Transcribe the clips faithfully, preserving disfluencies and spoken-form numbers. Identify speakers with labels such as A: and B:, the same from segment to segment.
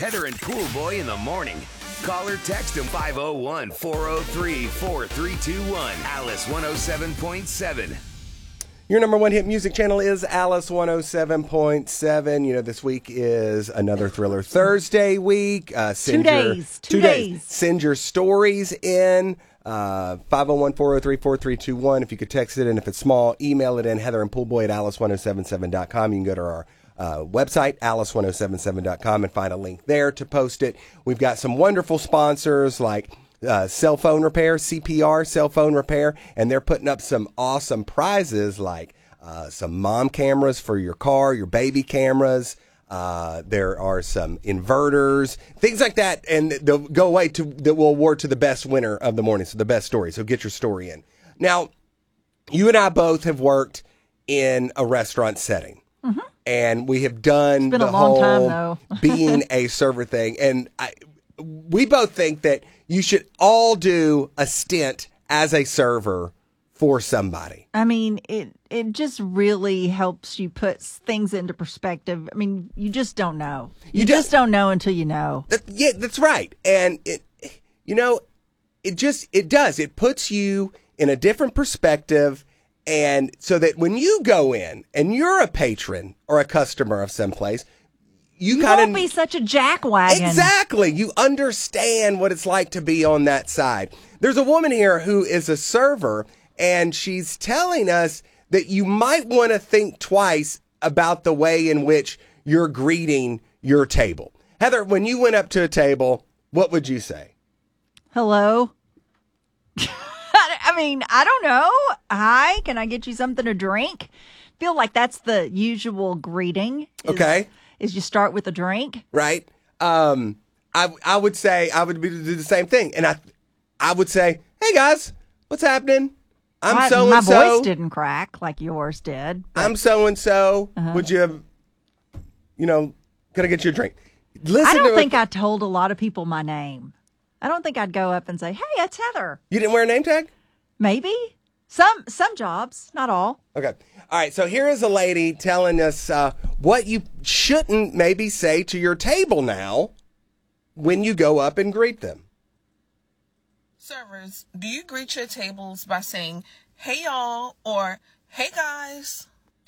A: Heather and Pool Boy in the morning. Call or text them five oh one, four oh three, four three two one. Alice one oh seven point seven.
B: Your number one hit music channel is Alice one oh seven point seven. You know, this week is another Thriller Thursday week. Uh,
C: two
B: your,
C: days. Two,
B: two days.
C: days.
B: Send your stories in. Uh, five oh one, four oh three, four three two one. If you could text it in, if it's small, email it in. Heather and Poolboy at alice one oh seven seven dot com. You can go to our uh, website, alice one oh seven seven dot com, and find a link there to post it. We've got some wonderful sponsors like uh, cell phone repair, C P R, cell phone repair, and they're putting up some awesome prizes like uh, some mom cameras for your car, your baby cameras. Uh, there are some inverters, things like that, and they'll go away to that will award to the best winner of the morning, so the best story. So get your story in. Now, you and I both have worked in a restaurant setting, mm-hmm. and we have done
C: it's been
B: the
C: a long
B: whole
C: time, though.
B: being a server thing, and I, we both think that you should all do a stint as a server for somebody.
C: I mean, it it just really helps you put things into perspective. I mean, you just don't know. You,
B: You
C: just
B: don't-
C: don't know until you know.
B: That, yeah, that's right. And it, you know, it just, it does. It puts you in a different perspective. And so that when you go in and you're a patron or a customer of someplace, you,
C: You
B: kind
C: won't
B: of
C: be such a jackwagon.
B: Exactly. You understand what it's like to be on that side. There's a woman here who is a server, and she's telling us that you might want to think twice about the way in which you're greeting your table. Heather, when you went up to a table, what would you say?
C: Hello? I mean, I don't know. Hi, can I get you something to drink? Feel like that's the usual greeting. Is,
B: Okay.
C: Is you start with a drink.
B: Right? Um, I I would say I would do the same thing, and I I would say, hey guys, what's happening? I'm
C: my,
B: so
C: my
B: and so.
C: voice didn't crack like yours did. but-
B: I'm so and so. Would you have, you know, can I get you a drink? Listen
C: I don't
B: to
C: think I told a lot of people my name. I don't think I'd go up and say, "Hey, it's Heather."
B: You didn't wear a name tag?
C: Maybe some some jobs, not all.
B: Okay. All right. So here is a lady telling us uh, what you shouldn't maybe say to your table now when you go up and greet them.
D: Servers, do you greet your tables by saying, hey y'all, or hey guys?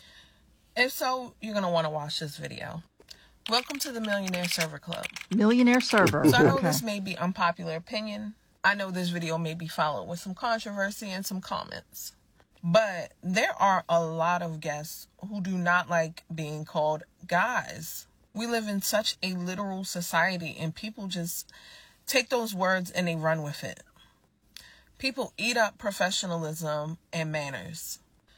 D: If so, you're going to want to watch this video. Welcome to the Millionaire Server Club.
C: Millionaire server.
D: So I know
C: Okay.
D: this may be unpopular opinion. I know this video may be followed with some controversy and some comments. But there are a lot of guests who do not like being called guys. We live in such a literal society, and people just take those words and they run with it. People eat up professionalism and manners.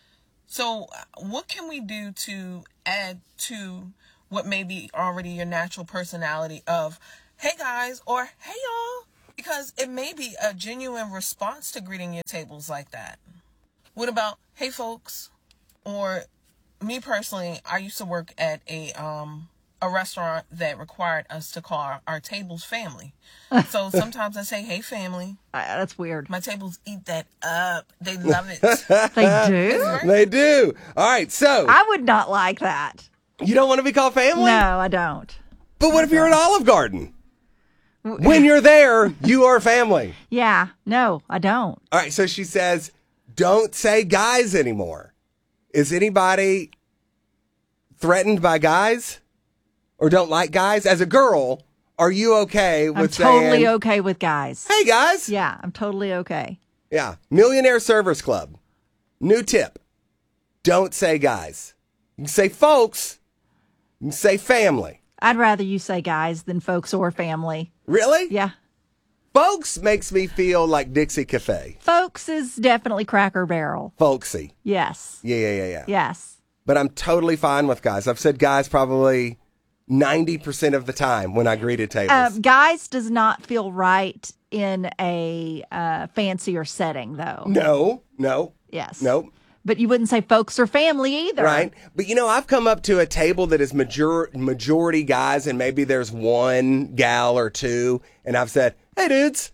D: So what can we do to add to what may be already your natural personality of, hey guys, or hey y'all? Because it may be a genuine response to greeting your tables like that. What about, hey folks? Or me personally, I used to work at a um a restaurant that required us to call our, our tables family. So sometimes I say, hey family.
C: Uh, that's weird.
D: My tables eat that up. They love it.
C: They do.
B: They do. All right. So
C: I would not like that.
B: you don't want to be called family?
C: No, I don't.
B: But what if you're at Olive Garden? When you're there, you are family.
C: Yeah, no, I don't.
B: All right. So she says, don't say guys anymore. Is anybody threatened by guys or don't like guys? As a girl, are you okay with
C: I'm totally
B: saying,
C: okay with guys.
B: hey guys?
C: Yeah, I'm totally okay.
B: Yeah. Millionaire Servers Club. New tip. Don't say guys. You can say folks. You can say family.
C: I'd rather you say guys than folks or family.
B: Really?
C: Yeah.
B: Folks makes me feel like Dixie Cafe.
C: Folks is definitely Cracker Barrel.
B: Folksy.
C: Yes.
B: Yeah, yeah, yeah, yeah.
C: Yes.
B: But I'm totally fine with guys. I've said guys probably ninety percent of the time when I greeted tables.
C: Um, guys does not feel right in a uh, fancier setting, though.
B: no, no.
C: Yes.
B: No.
C: But you wouldn't say folks or family either.
B: Right. But, you know, I've come up to a table that is major- majority guys, and maybe there's one gal or two, and I've said, hey, dudes.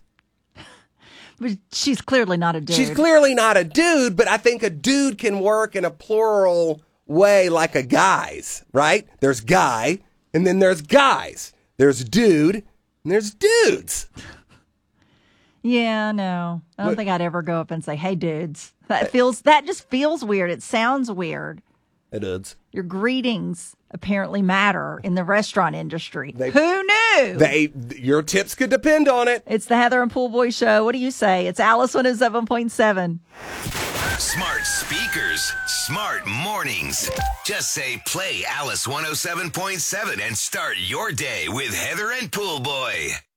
C: But she's clearly not a dude.
B: She's clearly not a dude, but I think a dude can work in a plural way like a guy's, right? There's guy, and then there's guys. There's dude, and there's dudes.
C: Yeah, no. I don't
B: What-
C: think I'd ever go up and say, "Hey, dudes." That feels that just feels weird. It sounds weird.
B: Hey, dudes.
C: Your greetings apparently matter in the restaurant industry.
B: They-
C: Who knew?
B: They, your tips could depend on it.
C: It's the Heather and Pool Boy Show. What do you say? It's Alice one oh seven point seven.
A: Smart speakers, smart mornings. Just say play Alice one oh seven point seven and start your day with Heather and Pool Boy.